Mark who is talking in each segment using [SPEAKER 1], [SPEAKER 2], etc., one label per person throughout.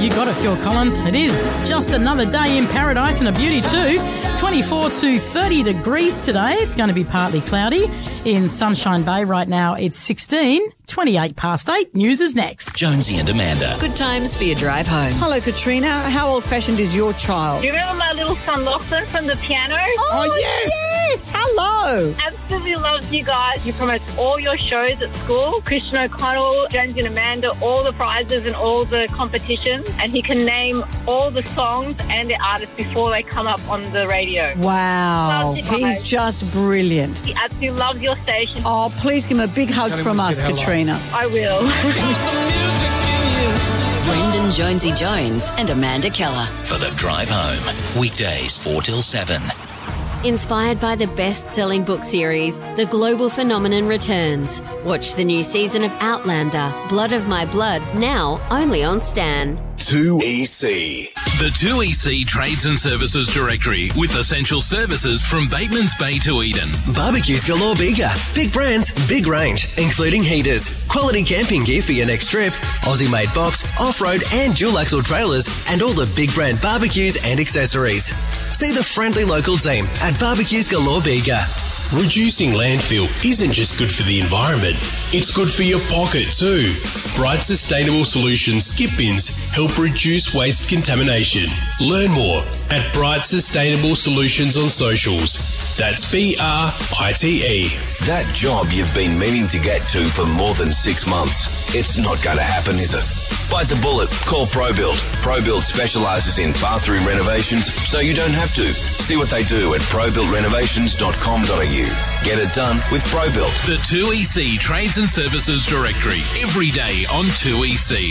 [SPEAKER 1] You got it, Phil Collins. It is just another day in paradise and a beauty too. 24 to 30 degrees today. It's going to be partly cloudy. In Sunshine Bay right now, it's 16. 28 past 8. News is next.
[SPEAKER 2] Jonesy and Amanda.
[SPEAKER 3] Good times for your drive home.
[SPEAKER 4] Hello, Katrina. How old-fashioned is your child?
[SPEAKER 5] Do you remember my little son Lachlan from the piano?
[SPEAKER 4] Oh, yes! Hello!
[SPEAKER 5] Absolutely loves you guys. You promote all your shows at school. Christian O'Connell, Jonesy and Amanda, all the prizes and all the competitions. And he can name all the songs and the artists before they come up on the radio.
[SPEAKER 4] Wow.
[SPEAKER 5] Loves you guys.
[SPEAKER 4] He's just brilliant.
[SPEAKER 5] He absolutely loves your station.
[SPEAKER 4] Oh, please give him a big hug from us, Katrina.
[SPEAKER 5] I will.
[SPEAKER 3] Brendan Jonesy Jones and Amanda Keller.
[SPEAKER 2] For the drive home. Weekdays 4 till 7.
[SPEAKER 6] Inspired by the best-selling book series, The Global Phenomenon returns. Watch the new season of Outlander, Blood of My Blood, now only on Stan.
[SPEAKER 7] 2EC.
[SPEAKER 8] The 2EC Trades and Services Directory with essential services from Bateman's Bay to Eden.
[SPEAKER 7] Barbecues galore bigger. Big brands, big range, including heaters, quality camping gear for your next trip, Aussie-made box, off-road and dual axle trailers, and all the big brand barbecues and accessories. See the friendly local team at Barbecues Galore Bega.
[SPEAKER 9] Reducing landfill isn't just good for the environment, it's good for your pocket too. Bright Sustainable Solutions skip bins help reduce waste contamination. Learn more at Bright Sustainable Solutions on socials. That's BRITE.
[SPEAKER 10] That job you've been meaning to get to for more than 6 months. It's not going to happen, is it? Bite the bullet. Call ProBuild. ProBuild specialises in bathroom renovations, so you don't have to. See what they do at probuildrenovations.com.au. Get it done with ProBuild.
[SPEAKER 8] The 2EC Trades and Services Directory. Every day on 2EC.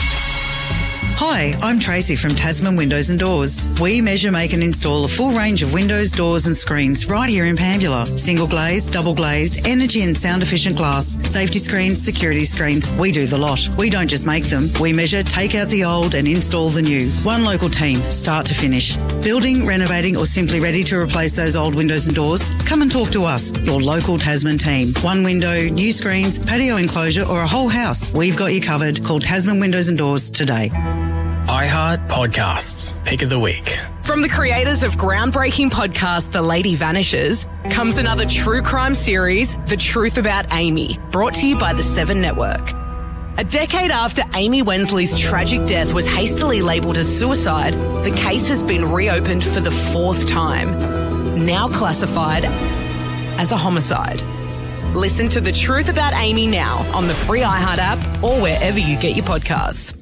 [SPEAKER 11] Hi, I'm Tracy from Tasman Windows and Doors. We measure, make and install a full range of windows, doors and screens right here in Pambula. Single glazed, double glazed, energy and sound efficient glass, safety screens, security screens. We do the lot. We don't just make them. We measure, take out the old and install the new. One local team, start to finish. Building, renovating or simply ready to replace those old windows and doors? Come and talk to us, your local Tasman team. One window, new screens, patio enclosure or a whole house. We've got you covered. Call Tasman Windows and Doors today.
[SPEAKER 12] iHeart Podcasts, Pick of the Week.
[SPEAKER 13] From the creators of groundbreaking podcast The Lady Vanishes comes another true crime series, The Truth About Amy, brought to you by the Seven Network. A decade after Amy Wensley's tragic death was hastily labelled as suicide, the case has been reopened for the 4th time, now classified as a homicide. Listen to The Truth About Amy now on the free iHeart app or wherever you get your podcasts.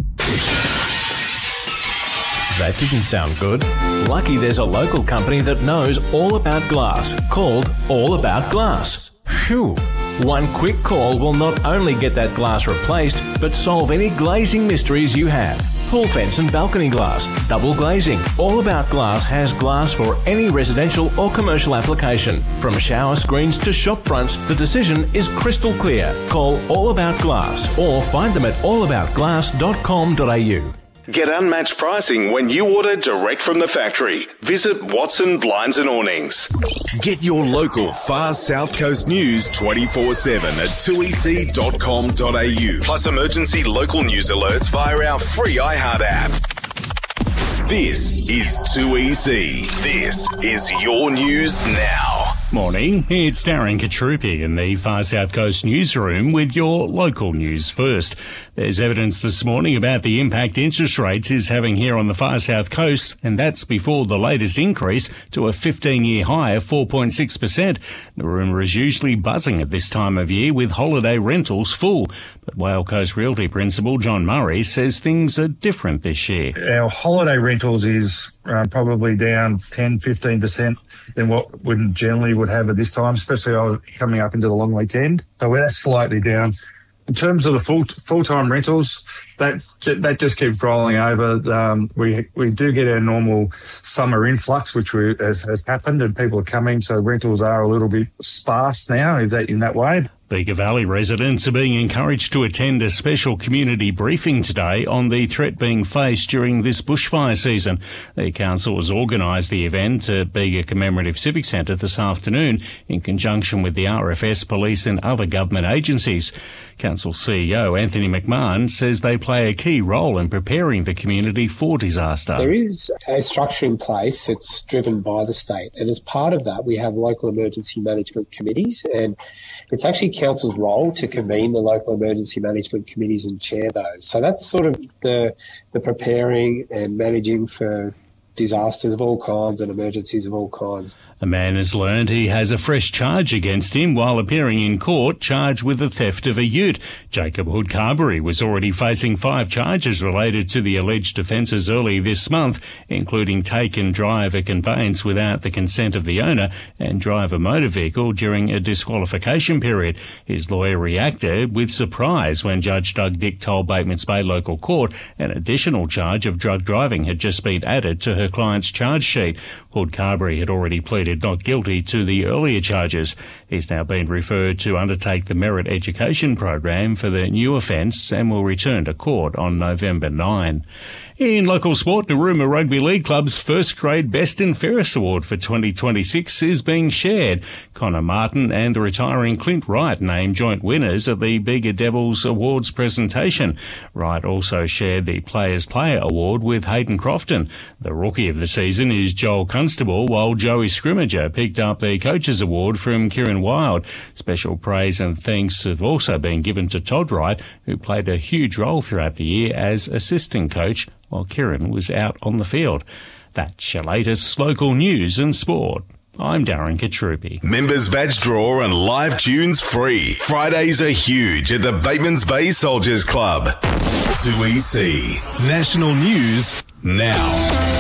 [SPEAKER 14] That didn't sound good. Lucky there's a local company that knows all about glass, called All About Glass. Phew. One quick call will not only get that glass replaced, but solve any glazing mysteries you have. Pool fence and balcony glass, double glazing. All About Glass has glass for any residential or commercial application. From shower screens to shop fronts, the decision is crystal clear. Call All About Glass or find them at allaboutglass.com.au.
[SPEAKER 15] Get unmatched pricing when you order direct from the factory. Visit Watson Blinds and Awnings. Get your local Far South Coast news 24/7 at 2ec.com.au. Plus emergency local news alerts via our free iHeart app. This is 2EC. This is your news now.
[SPEAKER 16] Morning, it's Darren Katrupi in the Far South Coast newsroom with your local news first. There's evidence this morning about the impact interest rates is having here on the Far South Coast, and that's before the latest increase to a 15-year high of 4.6%. The rumour is usually buzzing at this time of year with holiday rentals full. But Whale Coast Realty Principal John Murray says things are different this year.
[SPEAKER 17] Our holiday rentals is probably down 10-15% than what we generally would have at this time, especially coming up into the long weekend. So we're slightly down. In terms of the full-time rentals, that just keeps rolling over. We do get our normal summer influx, which has happened, and people are coming, so rentals are a little bit sparse now in that way.
[SPEAKER 16] Bega Valley residents are being encouraged to attend a special community briefing today on the threat being faced during this bushfire season. The council has organised the event at Bega Commemorative Civic Centre this afternoon in conjunction with the RFS, police and other government agencies. Council CEO Anthony McMahon says they play a key role in preparing the community for disaster.
[SPEAKER 18] There is a structure in place that's driven by the state, and as part of that we have local emergency management committees, and it's actually Council's role to convene the local emergency management committees and chair those. So that's sort of the preparing and managing for disasters of all kinds and emergencies of all kinds.
[SPEAKER 16] A man has learned he has a fresh charge against him while appearing in court, charged with the theft of a ute. Jacob Hood-Carberry was already facing 5 charges related to the alleged offences early this month, including take and drive a conveyance without the consent of the owner and drive a motor vehicle during a disqualification period. His lawyer reacted with surprise when Judge Doug Dick told Batemans Bay Local Court an additional charge of drug driving had just been added to her client's charge sheet. Hood-Carberry had already pleaded not guilty to the earlier charges. He's now been referred to undertake the Merit Education Program for the new offence and will return to court on November 9. In local sport, Narooma Rugby League Club's first grade Best and Fairest Award for 2026 is being shared. Connor Martin and the retiring Clint Wright named joint winners at the Bega Devils Awards presentation. Wright also shared the Players Player Award with Hayden Crofton. The rookie of the season is Joel Constable, while Joey Scrimmager picked up the Coaches Award from Kieran Wild. Special praise and thanks have also been given to Todd Wright, who played a huge role throughout the year as assistant coach while Kieran was out on the field. That's your latest local news and sport. I'm Darren Katrupi.
[SPEAKER 15] Members badge draw and live tunes free. Fridays are huge at the Batemans Bay Soldiers Club. 2EC. National news now.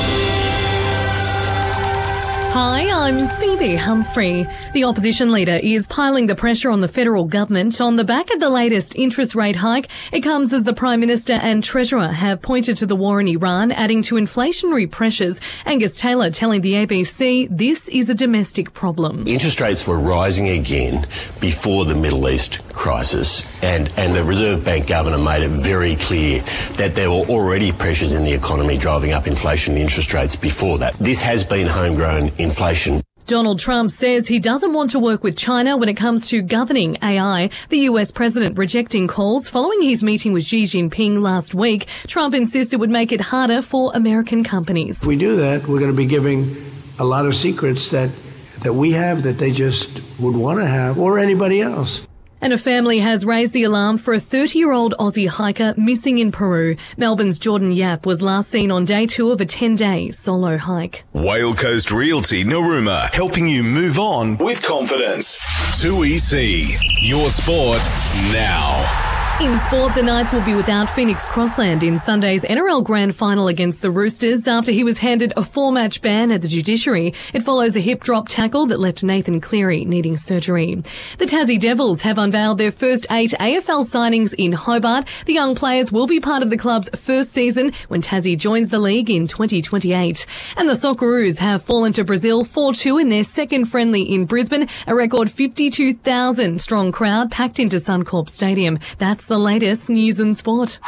[SPEAKER 19] Hi, I'm Phoebe Humphrey. The opposition leader is piling the pressure on the federal government on the back of the latest interest rate hike. It comes as the Prime Minister and Treasurer have pointed to the war in Iran, adding to inflationary pressures. Angus Taylor telling the ABC this is a domestic problem.
[SPEAKER 20] Interest rates were rising again before the Middle East crisis, and the Reserve Bank Governor made it very clear that there were already pressures in the economy driving up inflation and interest rates before that. This has been homegrown inflation.
[SPEAKER 19] Donald Trump says he doesn't want to work with China when it comes to governing AI. The US president rejecting calls following his meeting with Xi Jinping last week. Trump insists it would make it harder for American companies.
[SPEAKER 21] If we do that, we're going to be giving a lot of secrets that we have that they just would want to have, or anybody else.
[SPEAKER 19] And a family has raised the alarm for a 30-year-old Aussie hiker missing in Peru. Melbourne's Jordan Yap was last seen on day 2 of a 10-day solo hike.
[SPEAKER 15] Whale Coast Realty Narooma, helping you move on with confidence. 2EC. Your sport now.
[SPEAKER 19] In sport, the Knights will be without Phoenix Crossland in Sunday's NRL Grand Final against the Roosters after he was handed a 4-match ban at the judiciary. It follows a hip drop tackle that left Nathan Cleary needing surgery. The Tassie Devils have unveiled their first 8 AFL signings in Hobart. The young players will be part of the club's first season when Tassie joins the league in 2028. And the Socceroos have fallen to Brazil 4-2 in their second friendly in Brisbane. A record 52,000 strong crowd packed into Suncorp Stadium. That's the latest news and sport.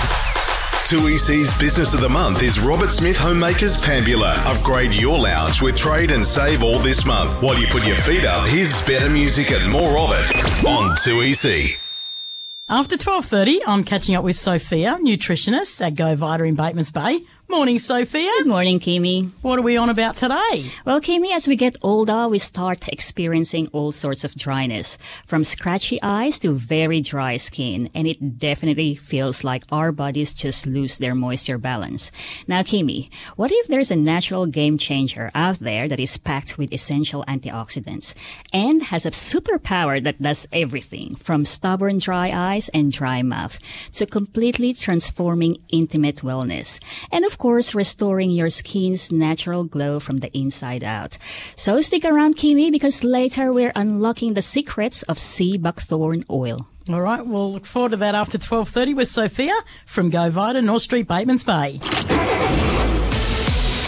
[SPEAKER 15] 2EC's Business of the Month is Robert Smith Homemakers Pambula. Upgrade your lounge with trade and save all this month. While you put your feet up, here's better music and more of it on 2EC.
[SPEAKER 1] After 12:30, I'm catching up with Sophia, nutritionist at Go Vita in Batemans Bay. Morning, Sophia.
[SPEAKER 22] Good morning, Kimi.
[SPEAKER 1] What are we on about today?
[SPEAKER 22] Well, Kimi, as we get older, we start experiencing all sorts of dryness, from scratchy eyes to very dry skin, and it definitely feels like our bodies just lose their moisture balance. Now, Kimi, what if there's a natural game changer out there that is packed with essential antioxidants and has a superpower that does everything from stubborn dry eyes and dry mouth to completely transforming intimate wellness, and of course restoring your skin's natural glow from the inside out. So stick around, Kimi, because later we're unlocking the secrets of sea buckthorn oil.
[SPEAKER 1] All right, we'll look forward to that after 12:30 with Sophia from Go Vita, North Street, Batemans Bay.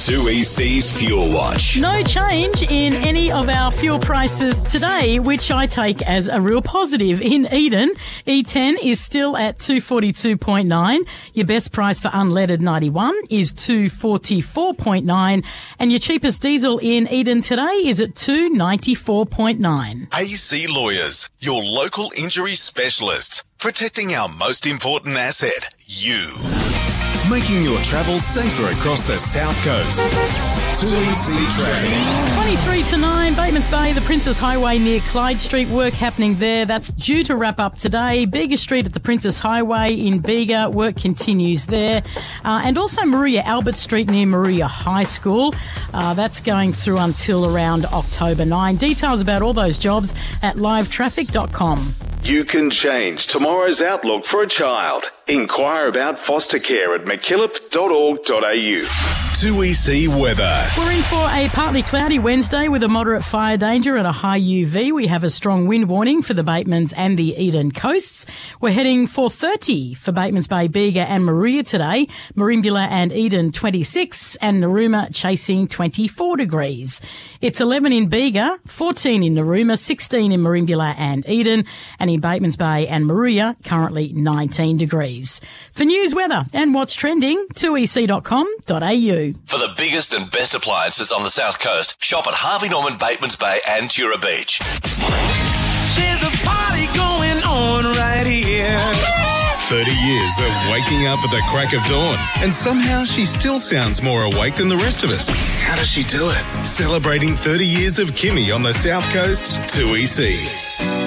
[SPEAKER 15] 2EC's Fuel Watch.
[SPEAKER 1] No change in any of our fuel prices today, which I take as a real positive. In Eden, E10 is still at $2.42.9. Your best price for unleaded 91 is $2.44.9. And your cheapest diesel in Eden today is at $2.94.9.
[SPEAKER 15] AC Lawyers, your local injury specialists, protecting our most important asset, you. Making your travel safer across the South Coast. 2EC Traffic.
[SPEAKER 1] 23 to 9, Batemans Bay, the Princess Highway near Clyde Street. Work happening there. That's due to wrap up today. Bega Street at the Princess Highway in Bega. Work continues there. And also Maria Albert Street near Maria High School. That's going through until around October 9. Details about all those jobs at livetraffic.com.
[SPEAKER 15] You can change tomorrow's outlook for a child. Inquire about foster care at mckillop.org.au. 2EC weather.
[SPEAKER 1] We're in for a partly cloudy Wednesday with a moderate fire danger and a high UV. We have a strong wind warning for the Batemans and the Eden coasts. We're heading for 30 for Batemans Bay, Bega and Maria today. Merimbula and Eden 26 and Narooma chasing 24 degrees. It's 11 in Bega, 14 in Narooma, 16 in Merimbula and Eden, and in Batemans Bay and Maria currently 19 degrees. For news, weather and what's trending, 2ec.com.au.
[SPEAKER 2] For the biggest and best appliances on the South Coast, shop at Harvey Norman, Batemans Bay and Tura Beach.
[SPEAKER 4] There's a party going on right here.
[SPEAKER 15] 30 years of waking up at the crack of dawn, and somehow she still sounds more awake than the rest of us. How does she do it? Celebrating 30 years of Kimmy on the South Coast, 2EC.